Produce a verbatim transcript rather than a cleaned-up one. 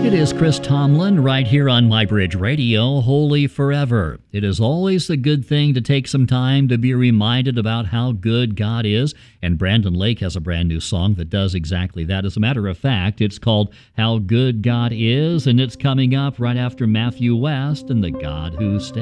It is Chris Tomlin right here on MyBridge Radio, Holy Forever. It is always a good thing to take some time to be reminded about how good God is, and Brandon Lake has a brand new song that does exactly that. As a matter of fact, it's called How Good God Is, and it's coming up right after Matthew West and The God Who Stays.